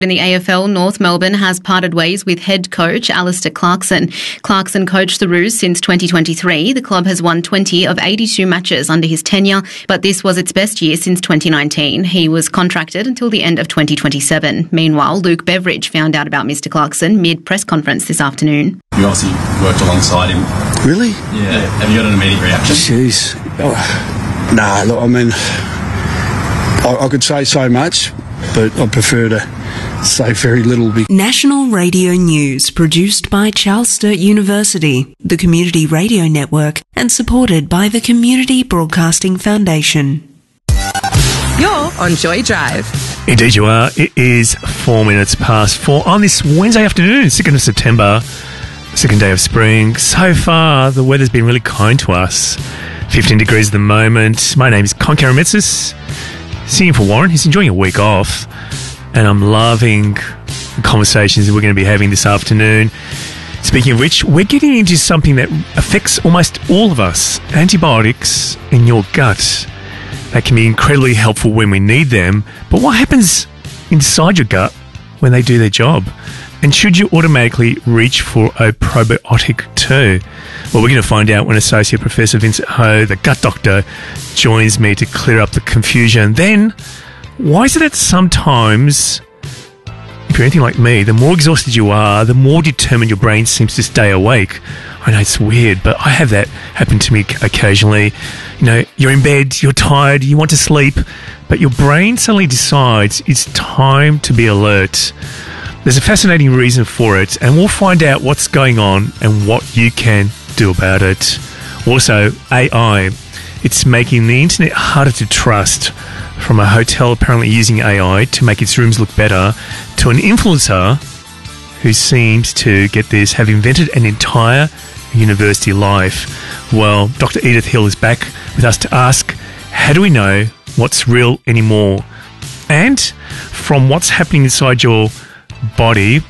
In the AFL, North Melbourne has parted ways with head coach Alistair Clarkson. Clarkson coached the Roos since 2023. The club has won 20 of 82 matches under his tenure, but this was its best year since 2019. He was contracted until the end of 2027. Meanwhile, Luke Beveridge found out about Mr Clarkson mid-press conference this afternoon. You obviously worked alongside him. Really? Yeah. Have you got an immediate reaction? Jeez. Nah, look, I mean, I could say so much, but I prefer to say very little. National Radio News, produced by Charles Sturt University, the Community Radio Network, and supported by the Community Broadcasting Foundation. You're on Joy Drive. Indeed you are. It is 4 minutes past 4 on this Wednesday afternoon, 2nd of September, second day of spring. So far, the weather's been really kind to us. 15 degrees at the moment. My name is Con Karamitsis, singing for Warren. He's enjoying a week off. And I'm loving the conversations that we're going to be having this afternoon. Speaking of which, we're getting into something that affects almost all of us. Antibiotics in your gut. They can be incredibly helpful when we need them. But what happens inside your gut when they do their job? And should you automatically reach for a probiotic too? Well, we're going to find out when Associate Professor Vincent Ho, the gut doctor, joins me to clear up the confusion. Then, why is it that sometimes, if you're anything like me, the more exhausted you are, the more determined your brain seems to stay awake? I know it's weird, but I have that happen to me occasionally. You know, you're in bed, you're tired, you want to sleep, but your brain suddenly decides it's time to be alert. There's a fascinating reason for it, and we'll find out what's going on and what you can do about it. Also, AI. It's making the internet harder to trust. From a hotel apparently using AI to make its rooms look better, to an influencer who seems to, get this, have invented an entire university life. Well, Dr. Edith Hill is back with us to ask, how do we know what's real anymore? And from what's happening inside your body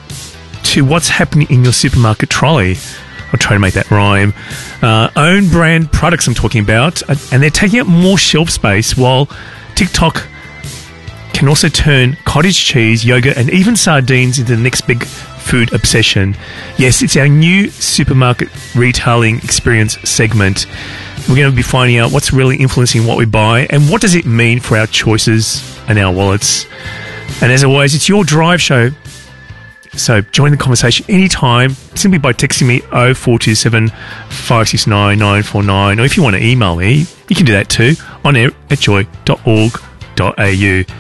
to what's happening in your supermarket trolley. I'll try to make that rhyme. Own brand products I'm talking about, and they're taking up more shelf space, while TikTok can also turn cottage cheese, yogurt, and even sardines into the next big food obsession. Yes, it's our new supermarket retailing experience segment. We're going to be finding out what's really influencing what we buy and what does it mean for our choices and our wallets. And as always, it's your drive show. So join the conversation anytime, simply by texting me 0427 569 949. Or if you want to email me, you can do that too, on air at joy.org.au.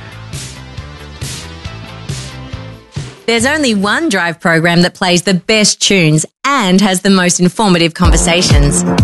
There's only one Drive program that plays the best tunes and has the most informative conversations.